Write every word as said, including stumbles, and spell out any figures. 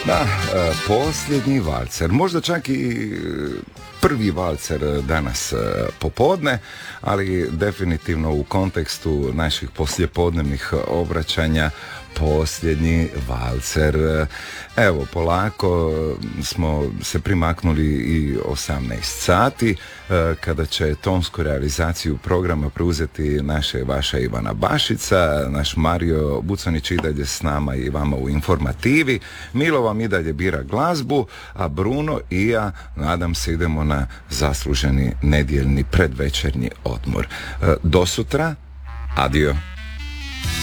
Da, posljednji valcer, možda čak i prvi valcer danas popodne, ali definitivno u kontekstu naših poslijepodnevnih obraćanja posljednji valcer. Evo, polako smo se primaknuli i osamnaest sati, kada će tonsku realizaciju programa preuzeti naša i vaša Ivana Bašica, naš Mario Bucanić i dalje s nama i vama u informativi, Milo vam i dalje bira glazbu, a Bruno i ja, nadam se, idemo na zasluženi nedjeljni predvečernji odmor. Do sutra, adio.